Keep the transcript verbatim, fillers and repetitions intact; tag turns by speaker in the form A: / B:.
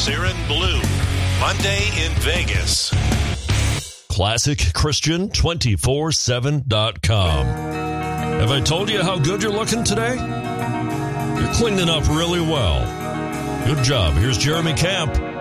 A: Siren Blue, Monday in Vegas.
B: Classic Christian two four seven dot com. Have I told you how good you're looking today? You're cleaning up really well. Good job. Here's Jeremy Camp.